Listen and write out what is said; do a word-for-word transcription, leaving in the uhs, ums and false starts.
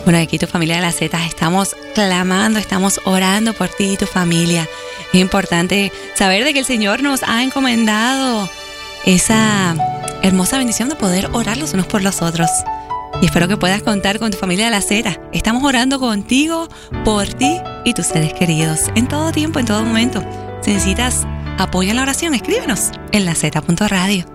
Bueno, aquí tu familia de la Z, estamos clamando, estamos orando por ti y tu familia. Es importante saber de que el Señor nos ha encomendado esa hermosa bendición de poder orar los unos por los otros. Y espero que puedas contar con tu familia de la Z. Estamos orando contigo, por ti y tus seres queridos, en todo tiempo, en todo momento. Si necesitas apoyo en la oración, escríbenos en la Z punto radio.